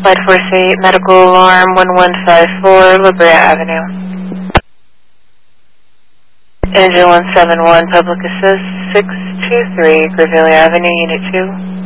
Flight Force 8, medical alarm 1154, La Brea Avenue. Engine 171, public assist 623, Greville Avenue, Unit 2.